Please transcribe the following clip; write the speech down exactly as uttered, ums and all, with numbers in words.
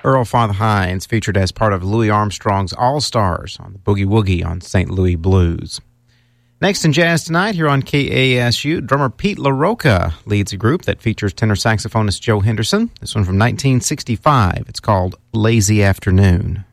Earl Father Hines, featured as part of Louis Armstrong's All-Stars on the Boogie Woogie on Saint Louis Blues. Next in Jazz Tonight, here on K A S U, drummer Pete LaRocca leads a group that features tenor saxophonist Joe Henderson. This one from nineteen sixty-five. It's called Lazy Afternoon.